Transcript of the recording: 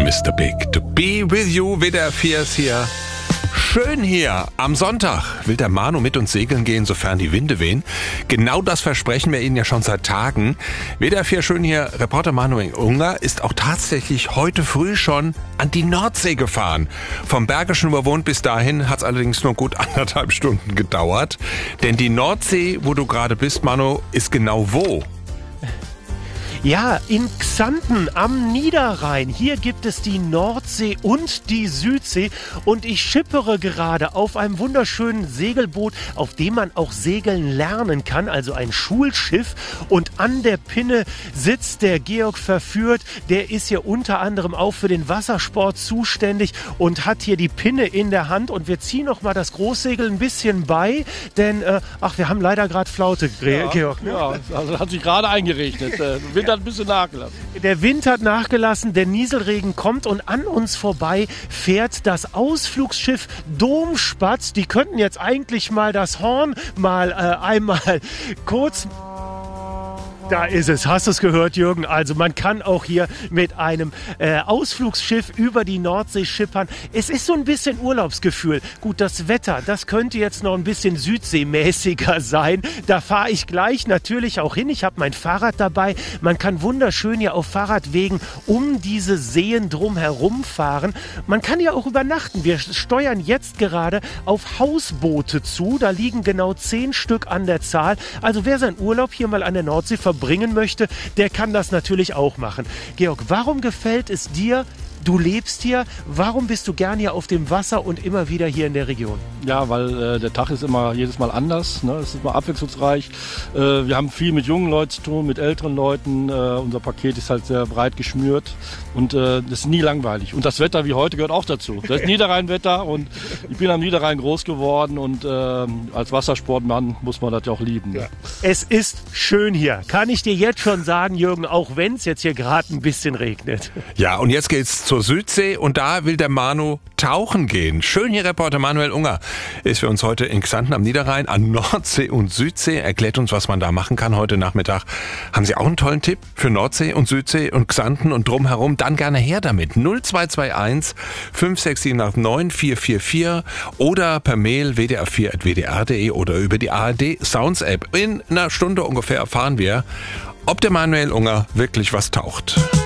Mr. Big to be with you. WDR 4 ist hier. Schön hier. Am Sonntag will der Manu mit uns segeln gehen, sofern die Winde wehen. Genau das versprechen wir Ihnen ja schon seit Tagen. WDR 4 schön hier. Reporter Manuel Unger ist auch tatsächlich heute früh schon an die Nordsee gefahren. Vom Bergischen Überwohnt bis dahin hat es allerdings nur gut 1,5 Stunden gedauert. Denn die Nordsee, wo du gerade bist, Manu, ist genau wo? Ja, in Xanten am Niederrhein. Hier gibt es die Nordsee und die Südsee. Und ich schippere gerade auf einem wunderschönen Segelboot, auf dem man auch segeln lernen kann. Also ein Schulschiff. Und an der Pinne sitzt der Georg Verführt. Der ist hier unter anderem auch für den Wassersport zuständig und hat hier die Pinne in der Hand. Und wir ziehen noch mal das Großsegel ein bisschen bei. Denn, wir haben leider gerade Flaute, Georg. Ne? Ja, also hat sich gerade eingerechnet. Winter hat ein bisschen nachgelassen. Der Wind hat nachgelassen, der Nieselregen kommt und an uns vorbei fährt das Ausflugsschiff Domspatz. Die könnten jetzt eigentlich mal das Horn einmal kurz... Da ist es. Hast du es gehört, Jürgen? Also man kann auch hier mit einem Ausflugsschiff über die Nordsee schippern. Es ist so ein bisschen Urlaubsgefühl. Gut, das Wetter, das könnte jetzt noch ein bisschen südseemäßiger sein. Da fahre ich gleich natürlich auch hin. Ich habe mein Fahrrad dabei. Man kann wunderschön hier auf Fahrradwegen um diese Seen drumherum fahren. Man kann ja auch übernachten. Wir steuern jetzt gerade auf Hausboote zu. Da liegen genau 10 Stück an der Zahl. Also wer seinen Urlaub hier mal an der Nordsee verbringen möchte, der kann das natürlich auch machen. Georg, warum gefällt es dir? Du lebst hier. Warum bist du gern hier auf dem Wasser und immer wieder hier in der Region? Ja, weil der Tag ist immer jedes Mal anders. Ne? Es ist immer abwechslungsreich. Wir haben viel mit jungen Leuten zu tun, mit älteren Leuten. Unser Paket ist halt sehr breit geschnürt und das ist nie langweilig. Und das Wetter wie heute gehört auch dazu. Das ist Niederrheinwetter und ich bin am Niederrhein groß geworden und als Wassersportmann muss man das ja auch lieben. Ne? Ja. Es ist schön hier. Kann ich dir jetzt schon sagen, Jürgen, auch wenn es jetzt hier gerade ein bisschen regnet. Ja, und jetzt geht's zur Südsee und da will der Manu tauchen gehen. Schön hier, Reporter Manuel Unger ist für uns heute in Xanten am Niederrhein an Nordsee und Südsee. Erklärt uns, was man da machen kann heute Nachmittag. Haben Sie auch einen tollen Tipp für Nordsee und Südsee und Xanten und drumherum? Dann gerne her damit. 0221 56789 444 oder per Mail wdr4@wdr.de oder über die ARD Sounds App. In einer Stunde ungefähr erfahren wir, ob der Manuel Unger wirklich was taucht.